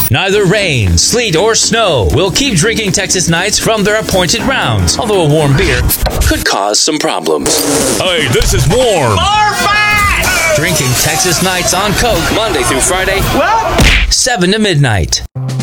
Neither rain, sleet, or snow will keep drinking Texas Nights from their appointed rounds, although a warm beer could cause some problems. Hey, this is warm. Bar fight! Drinking Texas Nights on Coke Monday through Friday, 7 to midnight.